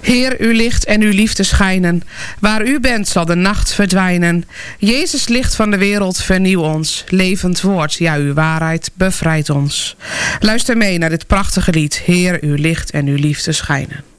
Heer, uw licht en uw liefde schijnen. Waar u bent zal de nacht verdwijnen. Jezus, licht van de wereld, vernieuw ons. Levend woord, ja, uw waarheid bevrijdt ons. Luister mee naar dit prachtige lied. Heer, uw licht en uw liefde schijnen.